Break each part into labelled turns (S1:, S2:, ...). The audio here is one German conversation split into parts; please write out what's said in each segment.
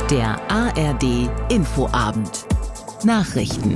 S1: Der ARD Infoabend. Nachrichten.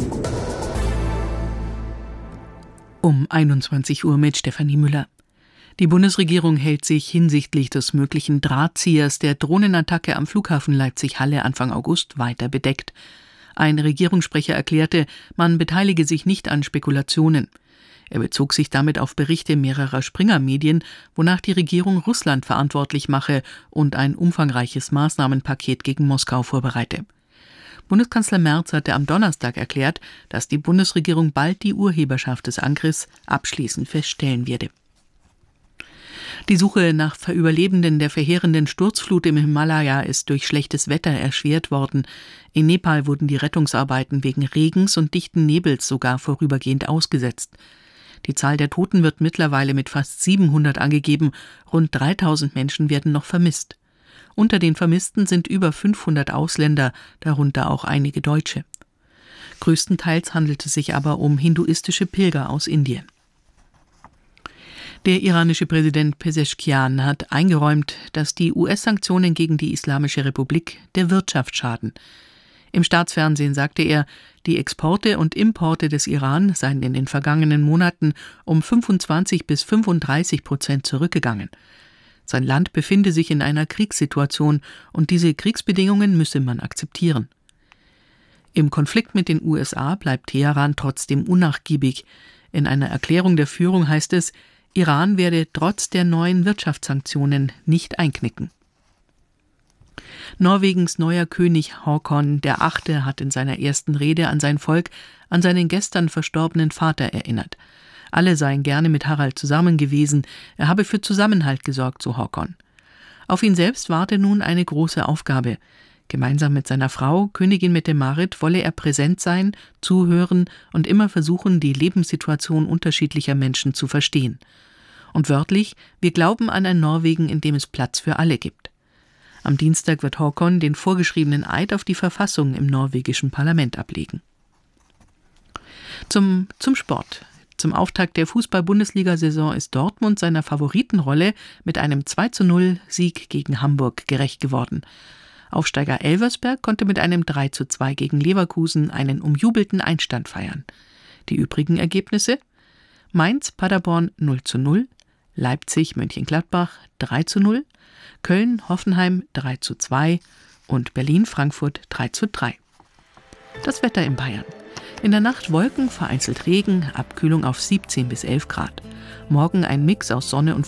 S2: Um 21 Uhr mit Stefanie Müller. Die Bundesregierung hält sich hinsichtlich des möglichen Drahtziehers der Drohnenattacke am Flughafen Leipzig-Halle Anfang August weiter bedeckt. Ein Regierungssprecher erklärte, man beteilige sich nicht an Spekulationen. Er bezog sich damit auf Berichte mehrerer Springer-Medien, wonach die Regierung Russland verantwortlich mache und ein umfangreiches Maßnahmenpaket gegen Moskau vorbereite. Bundeskanzler Merz hatte am Donnerstag erklärt, dass die Bundesregierung bald die Urheberschaft des Angriffs abschließend feststellen werde. Die Suche nach Überlebenden der verheerenden Sturzflut im Himalaya ist durch schlechtes Wetter erschwert worden. In Nepal wurden die Rettungsarbeiten wegen Regens und dichten Nebels sogar vorübergehend ausgesetzt. Die Zahl der Toten wird mittlerweile mit fast 700 angegeben. Rund 3000 Menschen werden noch vermisst. Unter den Vermissten sind über 500 Ausländer, darunter auch einige Deutsche. Größtenteils handelt es sich aber um hinduistische Pilger aus Indien. Der iranische Präsident Pezeshkian hat eingeräumt, dass die US-Sanktionen gegen die Islamische Republik der Wirtschaft schaden. Im Staatsfernsehen sagte er, die Exporte und Importe des Iran seien in den vergangenen Monaten um 25-35% zurückgegangen. Sein Land befinde sich in einer Kriegssituation und diese Kriegsbedingungen müsse man akzeptieren. Im Konflikt mit den USA bleibt Teheran trotzdem unnachgiebig. In einer Erklärung der Führung heißt es, Iran werde trotz der neuen Wirtschaftssanktionen nicht einknicken. Norwegens neuer König Håkon VIII. Hat in seiner ersten Rede an sein Volk an seinen gestern verstorbenen Vater erinnert. Alle seien gerne mit Harald zusammen gewesen, er habe für Zusammenhalt gesorgt, so Håkon. Auf ihn selbst warte nun eine große Aufgabe. Gemeinsam mit seiner Frau, Königin Mette-Marit, wolle er präsent sein, zuhören und immer versuchen, die Lebenssituation unterschiedlicher Menschen zu verstehen. Und wörtlich, wir glauben an ein Norwegen, in dem es Platz für alle gibt. Am Dienstag wird Håkon den vorgeschriebenen Eid auf die Verfassung im norwegischen Parlament ablegen. Zum Sport. Zum Auftakt der Fußball-Bundesliga-Saison ist Dortmund seiner Favoritenrolle mit einem 2:0-Sieg gegen Hamburg gerecht geworden. Aufsteiger Elversberg konnte mit einem 3:2 gegen Leverkusen einen umjubelten Einstand feiern. Die übrigen Ergebnisse: Mainz Paderborn 0:0, Leipzig Mönchengladbach 3:0, Köln Hoffenheim 3:2 und Berlin Frankfurt 3:3. Das Wetter in Bayern. In der Nacht Wolken, vereinzelt Regen, Abkühlung auf 17 bis 11 Grad. Morgen ein Mix aus Sonne und